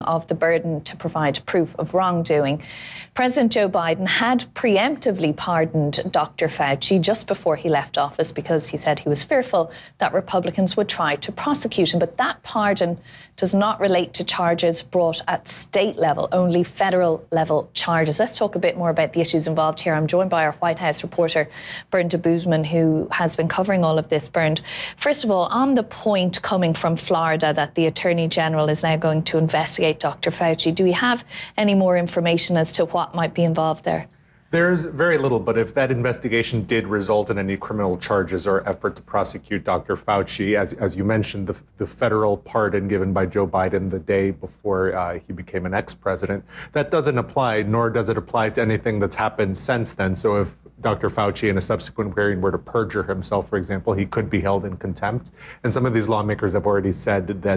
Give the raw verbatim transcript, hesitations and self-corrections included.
of the burden to provide proof of wrongdoing. President Joe Biden had preemptively pardoned Doctor Fauci just before he left office because he said he was fearful that Republicans would try to prosecute him. But that pardon does not relate to charges brought at state level, only federal level charges. Let's talk a bit more about the issues involved here. I'm joined by our White House reporter, Bernd de Boozman, who has been covering all of this. Bernd, first of all, on the point coming from Florida that the Attorney General is now going to investigate Doctor Fauci, do we have any more information as to what might be involved there? There's very little, but if that investigation did result in any criminal charges or effort to prosecute Doctor Fauci, as, as you mentioned, the, the federal pardon given by Joe Biden the day before uh, he became an ex-president, that doesn't apply, nor does it apply to anything that's happened since then. So if Doctor Fauci in a subsequent hearing were to perjure himself, for example, he could be held in contempt. And some of these lawmakers have already said that